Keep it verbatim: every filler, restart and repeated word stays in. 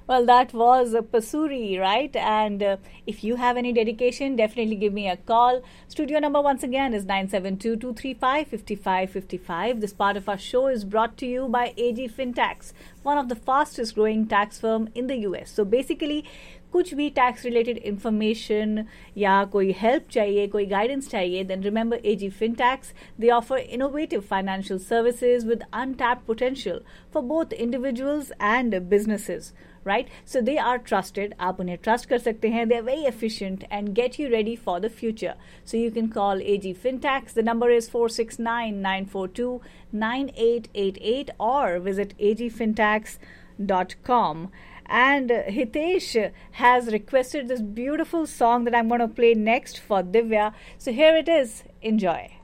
Well, that was a Pasuri, right? And uh, if you have any dedication, definitely give me a call. Studio number once again is nine seven two, two three five, five five five five. This part of our show is brought to you by A G FinTax, one of the fastest growing tax firm in the U S. So basically, कुछ भी tax related information या कोई help चाहिए, कोई guidance चाहिए, then remember A G FinTax. They offer innovative financial services with untapped potential for both individuals and businesses. Right? So they are trusted. आप उन्हें trust कर सकते हैं. They are very efficient and get you ready for the future. So you can call A G FinTax. The number is four six nine, nine four two, nine eight eight eight or visit a g fintax dot com. And uh, Hitesh has requested this beautiful song that I'm going to play next for Divya. So here it is. Enjoy.